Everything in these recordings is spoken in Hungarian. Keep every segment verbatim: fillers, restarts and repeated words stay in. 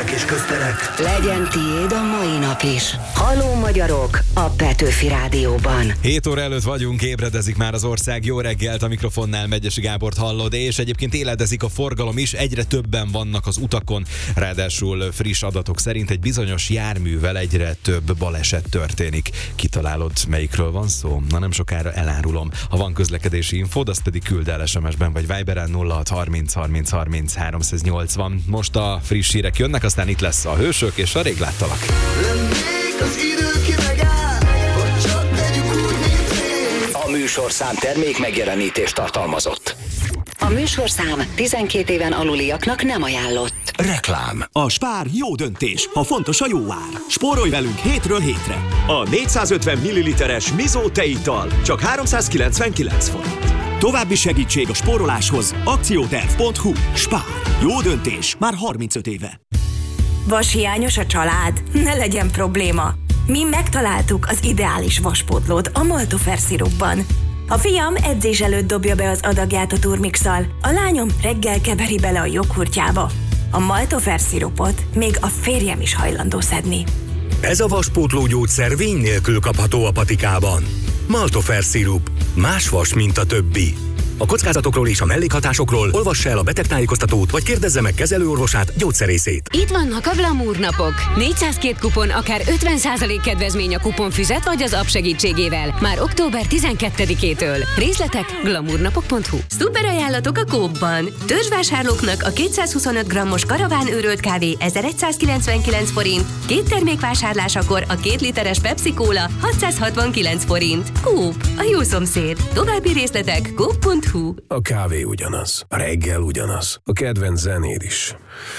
városok és közterek. Legyen tiéd a mai nap is. Halló magyarok a Petőfi Rádióban. hét óra előtt vagyunk, ébredezik már az ország. Jó reggelt, a mikrofonnál Megyesi Gábort hallod, és egyébként éledezik a forgalom is, egyre többen vannak az utakon, ráadásul friss adatok szerint egy bizonyos járművel egyre több baleset történik. Kitalálod, melyikről van szó? Na, nem sokára elárulom. Ha van közlekedési infód, azt pedig küld el es em es-ben vagy Viberen nulla hat harminc harminc harminc háromszáznyolcvan. Most a friss hírek jönnek, aztán itt lesz a hősök és a rég láttalak. Az idő ki megáll, hogy csak tegyük úgy, mint rég. A műsorszám termék megjelenítést tartalmazott. A műsorszám tizenkét éven aluliaknak nem ajánlott. Reklám. A Spár jó döntés, ha fontos a jó ár. Spórolj velünk hétről hétre. A négyszázötven milliliteres Mizó tejital csak háromszázkilencvenkilenc forint. További segítség a spóroláshoz akcióterv pont hu. Spár. Jó döntés már harmincöt éve. Vashiányos a család? Ne legyen probléma. Mi megtaláltuk az ideális vaspótlót a Maltofer szirupban. A fiam edzés előtt dobja be az adagját a turmixal, a lányom reggel keveri bele a joghurtjába. A Maltofer szirupot még a férjem is hajlandó szedni. Ez a vaspótló gyógyszer vény nélkül kapható a patikában. Maltofer szirup. Más vas, mint a többi. A kockázatokról és a mellékhatásokról olvassa el a betegtájékoztatót, vagy kérdezze meg kezelőorvosát, gyógyszerészét. Itt vannak a Glamour napok. négyszázkettő kupon, akár ötven százalék kedvezmény a kuponfüzet vagy az app segítségével. Már október tizenkettedikétől. Részletek glamournapok pont hu. Szuper ajánlatok a Coop-ban. Törzsvásárlóknak a kétszázhuszonöt grammos karaván őrölt kávé ezeregyszázkilencvenkilenc forint, két termék vásárlásakor a két literes Pepsi Cola hatszázhatvankilenc forint. Coop, a jó szomszéd. További részletek coop pont hu. A kávé ugyanaz, a reggel ugyanaz, a kedvenc zenéd is.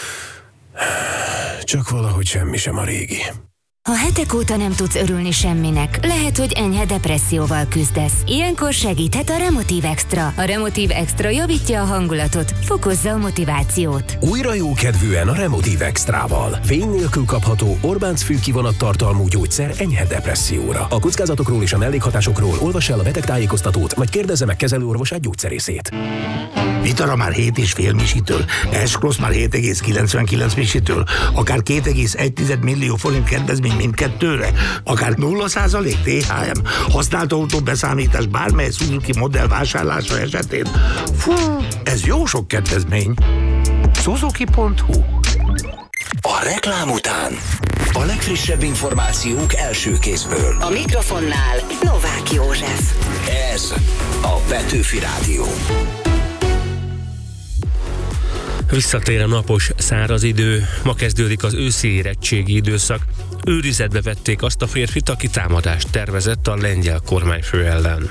Csak valahogy semmi sem a régi. Ha hetek óta nem tudsz örülni semminek, lehet, hogy enyhe depresszióval küzdesz. Ilyenkor segíthet a Remotív Extra. A Remotív Extra javítja a hangulatot, fokozza a motivációt. Újra jókedvűen a Remotív Extrával. Vény nélkül kapható Orbánc fülkivonat tartalmú gyógyszer enyhe depresszióra. A kockázatokról és a mellékhatásokról olvass el a betegtájékoztatót, vagy kérdezze meg kezelőorvosát, gyógyszerészét. Vitara már hét és fél misitől, S-Cross már hét egész kilencvenkilenc misitől, akár két egész egy millió forint kedvezmény mindkettőre, akár nulla százalék té há em, használt autó beszámítás bármely Suzuki modell vásárlása esetén. Fú, ez jó sok kedvezmény. Suzuki pont hu. A reklám után a legfrissebb információk első kézből. A mikrofonnál Novák József. Ez a Petőfi Rádió. Visszatér a napos, száraz idő, ma kezdődik az őszi érettségi időszak. Őrizetbe vették azt a férfit, aki támadást tervezett a lengyel kormányfő ellen.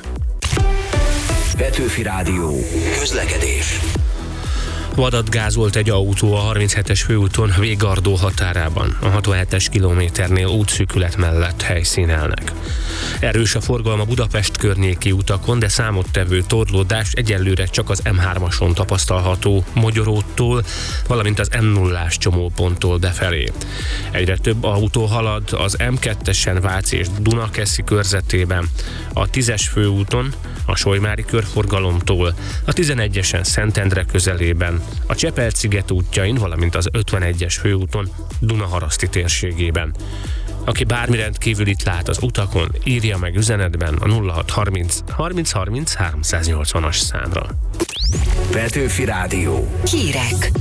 Petőfi Rádió. Közlekedés. Vadat gázolt egy autó a harminchetes főúton Végardó határában. A hatvanhetes kilométernél útszűkület mellett helyszínelnek. Erős a forgalma Budapest környéki utakon, de számottevő torlódás egyelőre csak az em hármason tapasztalható Mogyoróttól, valamint az em nullás csomóponttól befelé. Egyre több autó halad az em kettesen Váci és Dunakeszi körzetében, a tízes főúton, a Solymári körforgalomtól, a tizenegyesen Szentendre közelében, a Csepel-sziget útjain, valamint az ötvenegyes főúton Dunaharaszti térségében. Aki bármi rendkívülit lát az utakon, írja meg üzenetben a nulla hat harminc harminc harminc háromszáznyolcvanas számra. Petőfi Rádió. Hírek.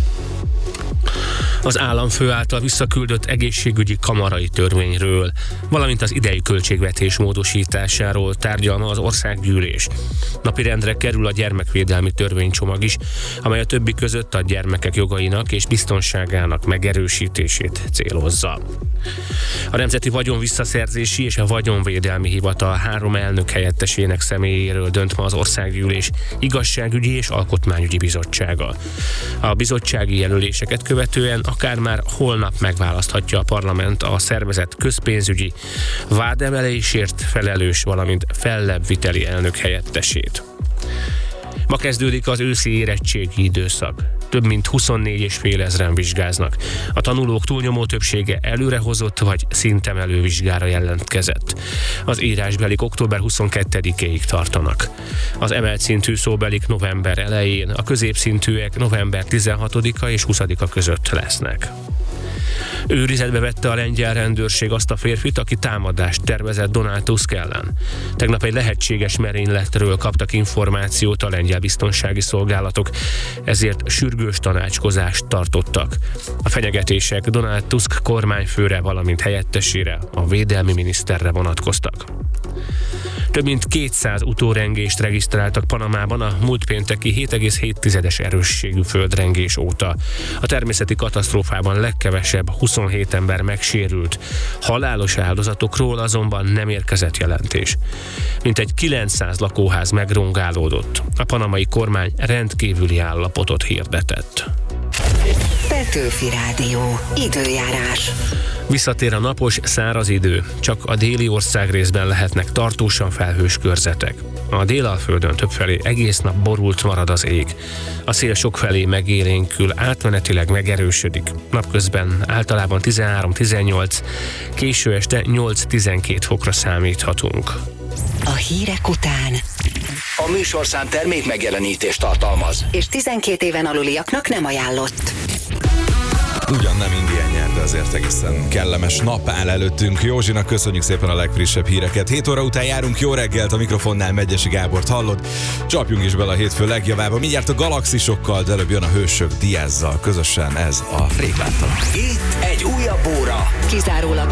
Az államfő által visszaküldött egészségügyi kamarai törvényről, valamint az idei költségvetés módosításáról tárgyal ma az országgyűlés. Napirendre kerül a gyermekvédelmi törvénycsomag is, amely a többi között a gyermekek jogainak és biztonságának megerősítését célozza. A Nemzeti Vagyonvisszaszerzési és a Vagyonvédelmi Hivatal három elnök helyettesének személyéről dönt ma az országgyűlés igazságügyi és alkotmányügyi bizottsága. A bizottsági jelöléseket követően akár már holnap megválaszthatja a parlament a szervezet közpénzügyi vádemelésért felelős, valamint fellebbviteli elnök helyettesét. Ma kezdődik az őszi érettségi időszak. Több mint huszonnégy és fél ezren vizsgáznak. A tanulók túlnyomó többsége előrehozott vagy szintemelő vizsgára jelentkezett. Az írásbelik október huszonkettedikéig tartanak. Az emelt szintű szóbelik november elején, a középszintűek november tizenhatodika és huszadika között lesznek. Őrizetbe vette a lengyel rendőrség azt a férfit, aki támadást tervezett Donald Tusk ellen. Tegnap egy lehetséges merényletről kaptak információt a lengyel biztonsági szolgálatok, ezért sürgős tanácskozást tartottak. A fenyegetések Donald Tusk kormányfőre, valamint helyettesére, a védelmi miniszterre vonatkoztak. Több mint kétszáz utórengést regisztráltak Panamában a múlt pénteki hét egész hét erősségű földrengés óta. A természeti katasztrófában legkevesebb huszonhét ember megsérült. Halálos áldozatokról azonban nem érkezett jelentés. Mintegy kilencszáz lakóház megrongálódott. A panamai kormány rendkívüli állapotot hirdetett. Petőfi Rádió. Időjárás. Visszatér a napos, száraz idő. Csak a déli országrészben lehetnek tartósan felhős körzetek. A Délalföldön többfelé egész nap borult marad az ég. A szél sokfelé megélénkül, átmenetileg megerősödik. Napközben általában tizenhárom-tizennyolc, késő este nyolc-tizenkét fokra számíthatunk. A hírek után A műsorszám termék megjelenítést tartalmaz, és tizenkét éven aluliaknak nem ajánlott. Ugyan nem Indien nyer, de azért egészen kellemes nap áll előttünk. Józsinak köszönjük szépen a legfrissebb híreket. hét óra után járunk, jó reggelt, a mikrofonnál Megyesi Gábort hallod. Csapjunk is bele a hétfő legjavába. Mindjárt a galaxisokkal, de előbb jön a Hősök Diazzal. Közösen ez a Rég láttam. itt egy újabb óra. Kizárólag